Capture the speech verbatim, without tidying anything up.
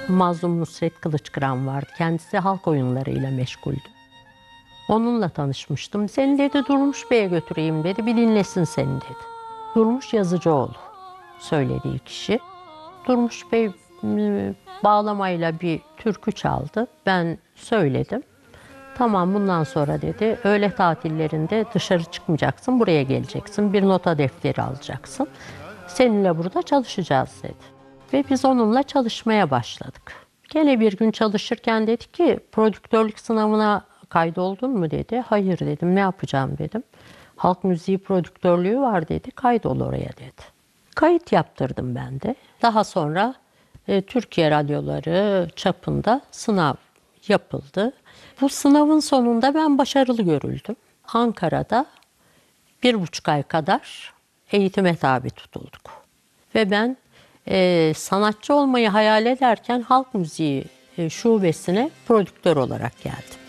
Mazlum Nusret Kılıçkıran vardı. Kendisi halk oyunlarıyla meşguldü. Onunla tanışmıştım. Seni dedi Durmuş Bey'e götüreyim dedi. Bir dinlesin seni dedi. Durmuş Yazıcıoğlu söylediği kişi. Durmuş Bey e, bağlamayla bir türkü çaldı. Ben söyledim. Tamam bundan sonra dedi öğle tatillerinde dışarı çıkmayacaksın. Buraya geleceksin. Bir nota defteri alacaksın. Seninle burada çalışacağız dedi. Ve biz onunla çalışmaya başladık. Gene bir gün çalışırken dedi ki prodüktörlük sınavına kaydoldun mu dedi. Hayır dedim, ne yapacağım dedim. Halk müziği prodüktörlüğü var dedi, kaydol oraya dedi. Kayıt yaptırdım ben de. Daha sonra e, Türkiye radyoları çapında sınav yapıldı. Bu sınavın sonunda ben başarılı görüldüm. Ankara'da bir buçuk ay kadar eğitime tabi tutulduk. Ve ben e, sanatçı olmayı hayal ederken halk müziği e, şubesine prodüktör olarak geldim.